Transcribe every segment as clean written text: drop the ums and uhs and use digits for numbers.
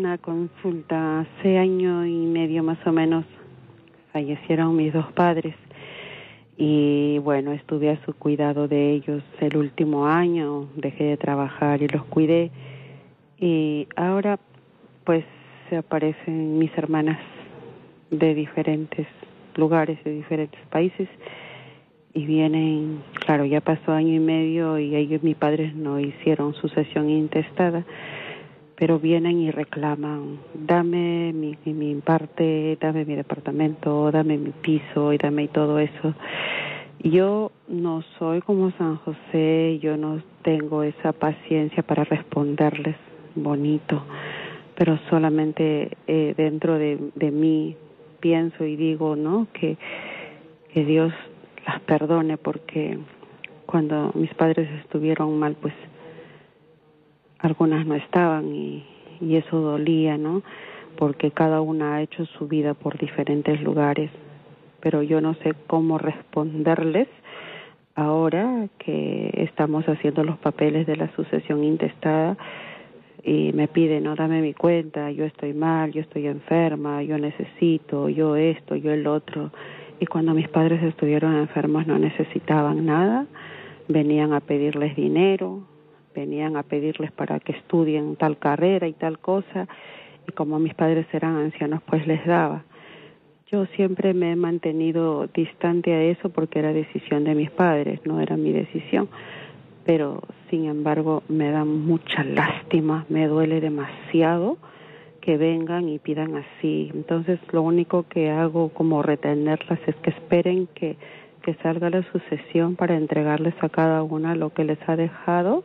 una consulta. Hace año y medio más o menos fallecieron mis dos padres y bueno, estuve a su cuidado de ellos el último año, dejé de trabajar y los cuidé, y ahora pues se aparecen mis hermanas de diferentes lugares, de diferentes países, y vienen, claro, ya pasó año y medio y ellos, mis padres, no hicieron sucesión intestada, pero vienen y reclaman: dame mi parte, dame mi departamento, dame mi piso y dame todo eso. Yo no soy como San José, yo no tengo esa paciencia para responderles bonito, pero solamente dentro de mí pienso y digo, ¿no?, que Dios las perdone, porque cuando mis padres estuvieron mal, pues algunas no estaban y eso dolía, ¿no? Porque cada una ha hecho su vida por diferentes lugares, pero yo no sé cómo responderles ahora que estamos haciendo los papeles de la sucesión intestada y me piden: no, dame mi cuenta, yo estoy mal, yo estoy enferma, yo necesito, yo esto, yo el otro. Y cuando mis padres estuvieron enfermos no necesitaban nada, venían a pedirles dinero, venían a pedirles para que estudien tal carrera y tal cosa, y como mis padres eran ancianos, pues les daba. Yo siempre me he mantenido distante a eso porque era decisión de mis padres, no era mi decisión, pero sin embargo me da mucha lástima, me duele demasiado que vengan y pidan así. Entonces lo único que hago como retenerlas es que esperen que salga la sucesión para entregarles a cada una lo que les ha dejado.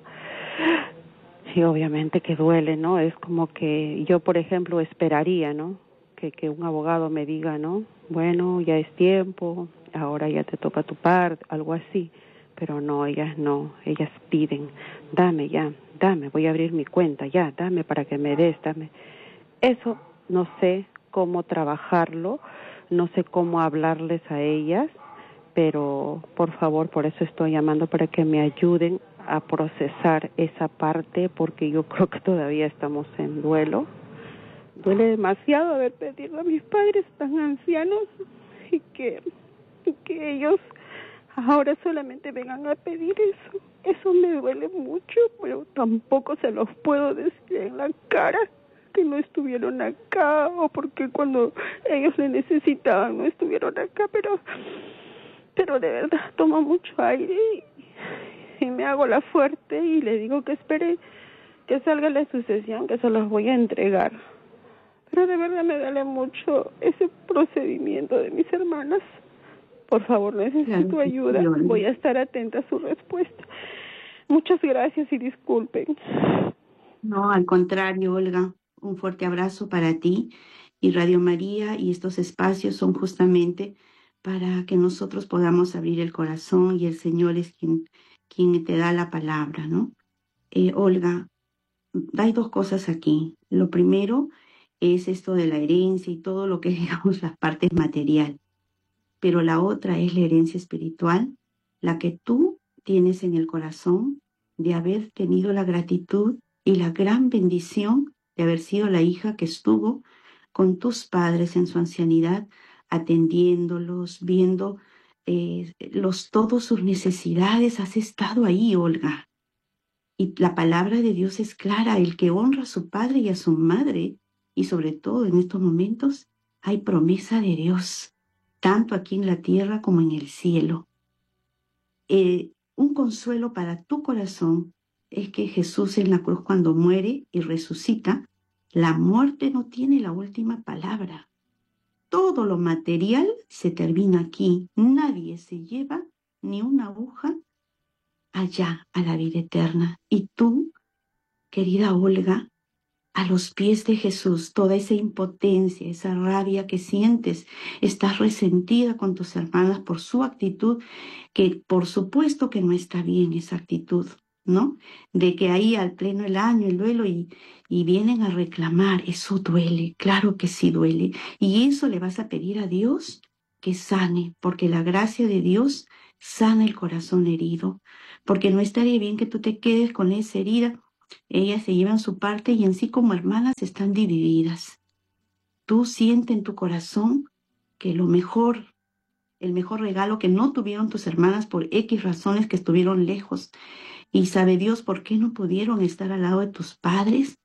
Sí, obviamente que duele, ¿no? Es como que yo, por ejemplo, esperaría, ¿no?, que un abogado me diga, ¿no?, bueno, ya es tiempo, ahora ya te toca tu parte, algo así. Pero no, ellas piden: dame ya, dame, voy a abrir mi cuenta, ya, dame para que me des, dame. Eso no sé cómo trabajarlo, no sé cómo hablarles a ellas, pero por favor, por eso estoy llamando, para que me ayuden a procesar esa parte, porque yo creo que todavía estamos en duelo. Duele demasiado haber perdido a mis padres tan ancianos y que ellos ahora solamente vengan a pedir eso. Eso me duele mucho, pero tampoco se los puedo decir en la cara que no estuvieron acá, o porque cuando ellos le necesitaban no estuvieron acá, pero de verdad tomo mucho aire y me hago la fuerte y le digo que espere que salga la sucesión, que se los voy a entregar. Pero de verdad me duele mucho ese procedimiento de mis hermanas. Por favor, necesito ayuda. Voy a estar atenta a su respuesta. Muchas gracias y disculpen. No, al contrario, Olga, un fuerte abrazo para ti y Radio María, y estos espacios son justamente para que nosotros podamos abrir el corazón, y el Señor es quien te da la palabra, ¿no? Olga, hay dos cosas aquí. Lo primero es esto de la herencia y todo lo que digamos las partes material, pero la otra es la herencia espiritual, la que tú tienes en el corazón de haber tenido la gratitud y la gran bendición de haber sido la hija que estuvo con tus padres en su ancianidad, atendiéndolos, viendo todas sus necesidades. Has estado ahí, Olga. Y la palabra de Dios es clara: el que honra a su padre y a su madre, y sobre todo en estos momentos, hay promesa de Dios, tanto aquí en la tierra como en el cielo. Un consuelo para tu corazón es que Jesús en la cruz, cuando muere y resucita, la muerte no tiene la última palabra. Todo lo material se termina aquí. Nadie se lleva ni una aguja allá a la vida eterna. Y tú, querida Olga, a los pies de Jesús, toda esa impotencia, esa rabia que sientes, estás resentida con tus hermanas por su actitud, que por supuesto que no está bien esa actitud, ¿no? De que ahí al pleno el año, el duelo, y vienen a reclamar. Eso duele, claro que sí duele. Y eso le vas a pedir a Dios que sane, porque la gracia de Dios sana el corazón herido, porque no estaría bien que tú te quedes con esa herida Ellas se llevan su parte y en sí como hermanas están divididas. Tú sientes en tu corazón que el mejor regalo que no tuvieron tus hermanas por X razones que estuvieron lejos. Y sabe Dios por qué no pudieron estar al lado de tus padres.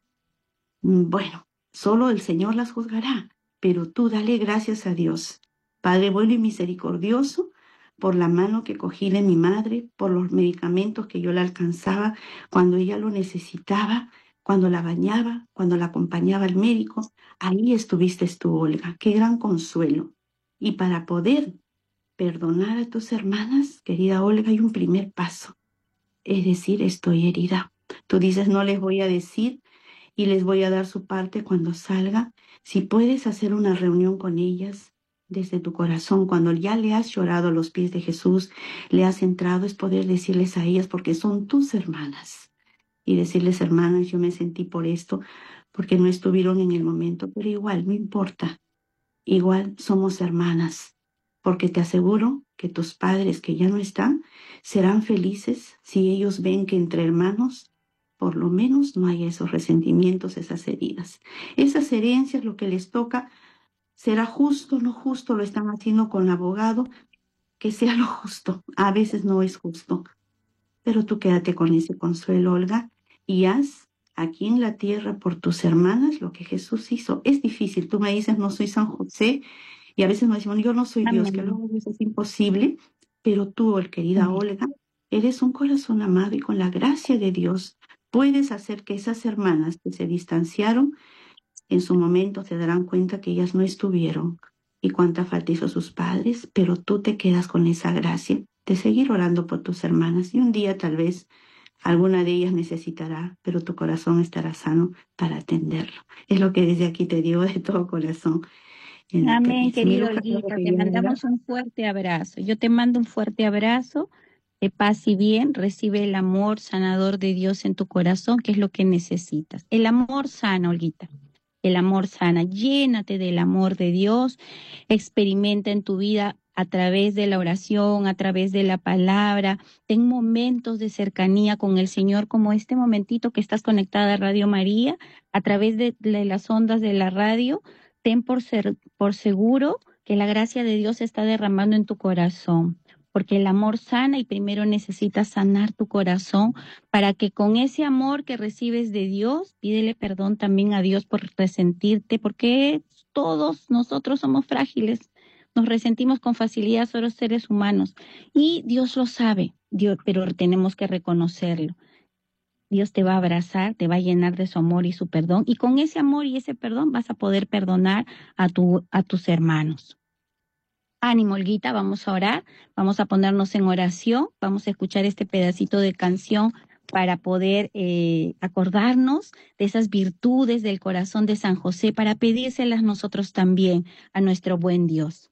Bueno, solo el Señor las juzgará, pero tú dale gracias a Dios, Padre bueno y misericordioso, por la mano que cogí de mi madre, por los medicamentos que yo le alcanzaba cuando ella lo necesitaba, cuando la bañaba, cuando la acompañaba al médico. Ahí estuviste tú, Olga. Qué gran consuelo. Y para poder perdonar a tus hermanas, querida Olga, hay un primer paso, es decir, estoy herida. Tú dices, no les voy a decir y les voy a dar su parte cuando salga. Si puedes hacer una reunión con ellas desde tu corazón, cuando ya le has llorado a los pies de Jesús, le has entrado, es poder decirles a ellas, porque son tus hermanas, y decirles, hermanas, yo me sentí por esto, porque no estuvieron en el momento, pero igual, no importa, igual somos hermanas, porque te aseguro que tus padres que ya no están serán felices si ellos ven que entre hermanos por lo menos no hay esos resentimientos, esas heridas. Esas herencias, lo que les toca, será justo, no justo, lo están haciendo con el abogado, que sea lo justo. A veces no es justo, pero tú quédate con ese consuelo, Olga, y haz aquí en la tierra por tus hermanas lo que Jesús hizo. Es difícil, tú me dices, no soy San José, y a veces me decimos, yo no soy Dios, que luego Dios es imposible, pero tú, querida Olga, eres un corazón amado y con la gracia de Dios puedes hacer que esas hermanas que se distanciaron en su momento se darán cuenta que ellas no estuvieron y cuánta falta hizo sus padres, pero tú te quedas con esa gracia de seguir orando por tus hermanas y un día tal vez alguna de ellas necesitará, pero tu corazón estará sano para atenderlo. Es lo que desde aquí te digo de todo corazón. Amén, querido Mil Olguita, te mandamos un fuerte abrazo. Yo te mando un fuerte abrazo de paz y bien. Recibe el amor sanador de Dios en tu corazón, que es lo que necesitas. El amor sana, Olguita. El amor sana. Llénate del amor de Dios. Experimenta en tu vida a través de la oración, a través de la palabra. Ten momentos de cercanía con el Señor, como este momentito que estás conectada a Radio María, a través de las ondas de la radio. Ten por seguro que la gracia de Dios se está derramando en tu corazón, porque el amor sana y primero necesitas sanar tu corazón para que con ese amor que recibes de Dios, pídele perdón también a Dios por resentirte, porque todos nosotros somos frágiles, nos resentimos con facilidad, somos seres humanos y Dios lo sabe, Dios, pero tenemos que reconocerlo. Dios te va a abrazar, te va a llenar de su amor y su perdón, y con ese amor y ese perdón vas a poder perdonar a tus hermanos. Ánimo, Olguita, vamos a orar, vamos a ponernos en oración, vamos a escuchar este pedacito de canción para poder acordarnos de esas virtudes del corazón de San José, para pedírselas nosotros también a nuestro buen Dios.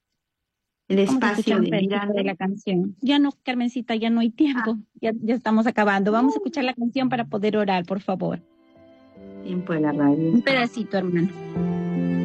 El Vamos a escuchar espacio un de pedacito mirando. de la canción. Ya no, Carmencita, ya no hay tiempo. Ya estamos acabando. Vamos a escuchar la canción para poder orar, por favor. Tiempo de la radio. Un pedacito, hermano.